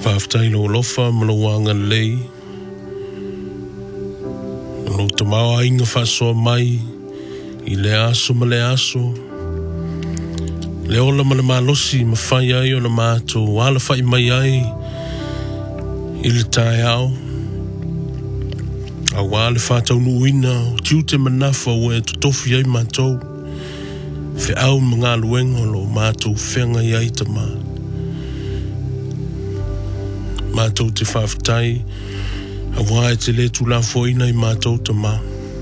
Whaftai lo lofa malo wanga lei. Lo tamau ainga whasoa mai. I le aso ma le aso. Le ola ma le malosi ma whai ai o na mātou. Wala whai mai ai. I le tae au. A wale whātau nuina. O tiu te manafa o e tutofi ai mātou. Fe au mga luenga lo mātou whenga i ai ta mā. Mātou te whawhitai. A wae te le tu la foina i mātou ta mā.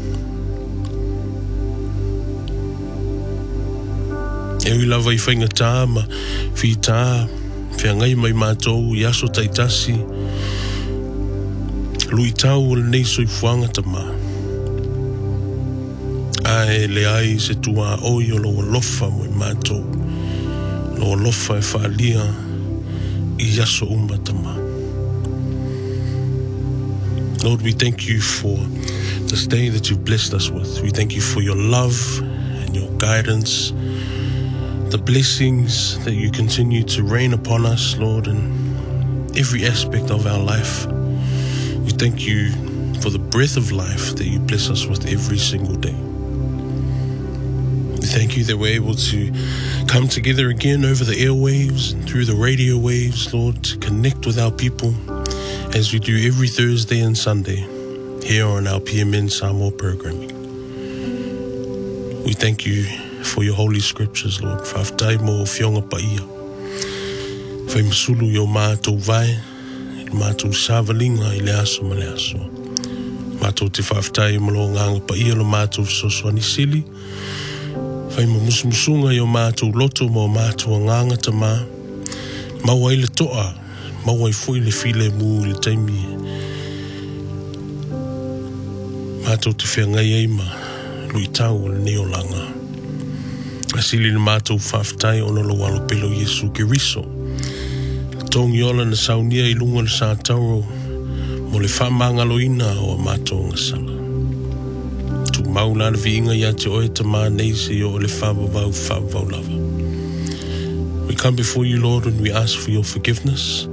Ewi lava i whainga tā ma whi tā. Whiangai mai mātou i aso taitasi. Lui tau o le nei soi fuanga ta mā. Ae le ai se tua oi o lo lofa mo i mātou. Lo lofa e whaalia i aso umba ta mā. Lord, we thank you for this day that you've blessed us with. We thank you for your love and your guidance, the blessings that you continue to rain upon us, Lord, in every aspect of our life. We thank you for the breath of life that you bless us with every single day. We thank you that we're able to come together again over the airwaves and through the radio waves, Lord, to connect with our people as we do every Thursday and Sunday here on our PMN Samoa programming. We thank you for your holy scriptures, Lord. Whaftai mo whionga paia. Whai masulu yo mātou vai, mātou sāvalinga i le aso ma le aso. Mātou te whaftai mo lo nganga paia lo mātou soswani sili. Whai mo musumusunga yo mātou loto mo mātou nganga ta mā. Maua i le toa. Mawai fui le file mu le taimi. Mātou te whiangai eima, lui tau le neolanga. Asili le mātou whaftai ono lo walo pelo Yesu Keriso. Tongi ola na saunia I lunga le sātauro, mo le whamangalo ina o mātou ngasala. Tu mauna le viinga ia te oe ta mā neise o le whavavau lava. We come before you, Lord, and we ask for your forgiveness.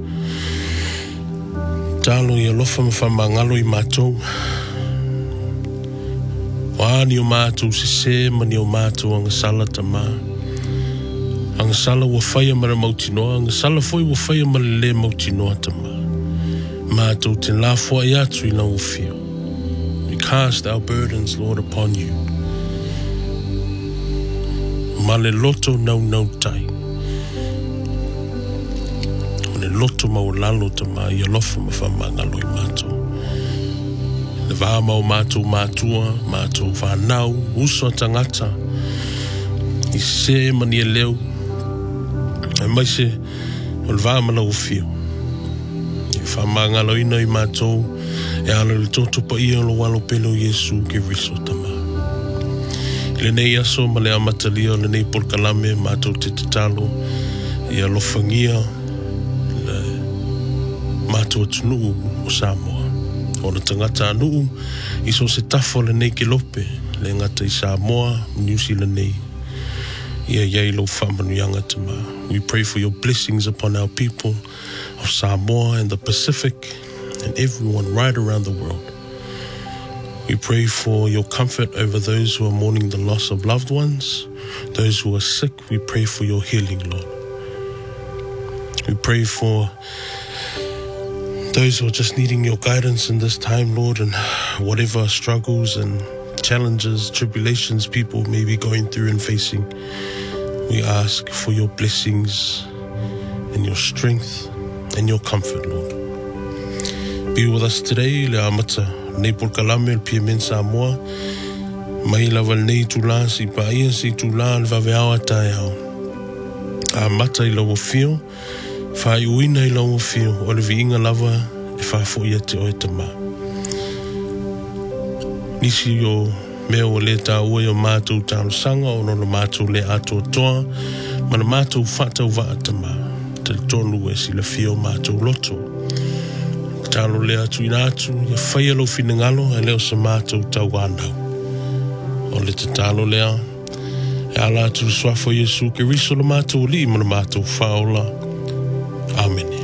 Talo I alofa ma whamangalo I mātou. Wāni o mātou se mani o mātou angasala ta mā. Angasala wa whaia mara mautinoa. Angasala foi wa whaia mara le mautinoa ta mā. Mātou te la fua I atu I lau fio. We cast our burdens, Lord, upon you. Male loto nau tai. Le loto mau lalo ta mā I alofa ma whamangalo I mātou. Le wā mau mātou mātua, mātou whanau, uso tangata. I se mani e leo. E mai se, o le wā mana o fio. I whamangalo ina I mātou, e ala le toto pa ia lo walo pelo Yesu Keriso ta mā. I le nei aso ma le amatalia, le nei polkalame, mātou te tatalo, I alofangia, mātua tunu o Samoa. O le tangata anu, iso se tafo le nei ke lope, le ngata I Samoa, New Zealand nei. Ia iei lo whamanuianga te mā. We pray for your blessings upon our people of Samoa and the Pacific and everyone right around the world. We pray for your comfort over those who are mourning the loss of loved ones, those who are sick. We pray for your healing, Lord. We pray for those who are just needing your guidance in this time, Lord, and whatever struggles and challenges, tribulations people may be going through and facing. We ask for your blessings and your strength and your comfort, Lord. Be with us today, le amata, nei polkalame, le PMN Samoa, mai lava nei tula, si paia, si tula, le vaveawa tae hao. Amata I lau fio, whai uina I lau fio, o le viinga lava e whafo ia te oe ta mā. Nisi o mea o le tā ue o mātou tāno sanga o no mātou le ato toa, mana mātou whatau waa ta mā, te tonu e si le fio mātou loto. Tāno le atu ina atu, ia whaia lo finangalo e leo sa mātou tau wānau. O le te tālo lea, e ala atu swafo Yesu Keriso le mātou li, mana mātou whaola. Amen.